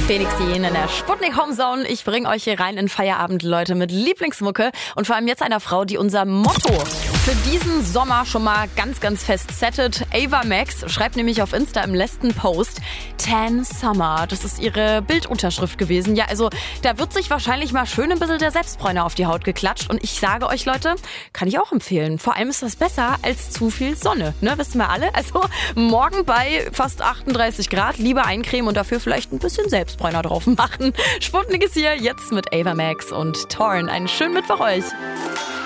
Felix hier in der Sputnik Homezone. Ich bringe euch hier rein in Feierabend, Leute, mit Lieblingsmucke und vor allem jetzt einer Frau, die unser Motto für diesen Sommer schon mal ganz, ganz fest settet. Ava Max schreibt nämlich auf Insta im letzten Post Tan Summer. Das ist ihre Bildunterschrift gewesen. Ja, also da wird sich wahrscheinlich mal schön ein bisschen der Selbstbräuner auf die Haut geklatscht. Und ich sage euch, Leute, kann ich auch empfehlen. Vor allem ist das besser als zu viel Sonne. Ne, wissen wir alle. Also morgen bei fast 38 Grad lieber eincremen und dafür vielleicht ein bisschen Selbstbräuner drauf machen. Sputnik ist hier jetzt mit Ava Max und Torn. Einen schönen Mittwoch euch.